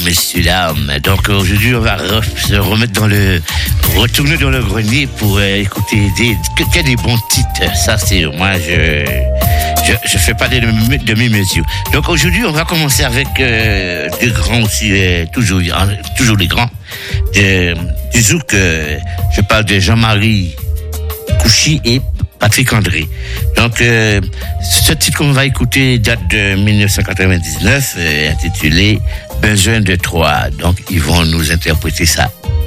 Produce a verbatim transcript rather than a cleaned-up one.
messieurs, dames. Donc aujourd'hui, on va re- se remettre dans le, retourner dans le grenier pour euh, écouter des, que, que des bons titres. Ça, c'est moi, je, je, je fais pas de, de mes mesures. Donc aujourd'hui, on va commencer avec euh, des grands aussi, euh, toujours, hein, toujours les grands. De, du zouk, euh, je parle de Jean-Marie Couchy et Patrick André. Donc, euh, ce titre qu'on va écouter date de dix-neuf cent quatre-vingt-dix-neuf, euh, intitulé Besoin de toi. Donc, ils vont nous interpréter ça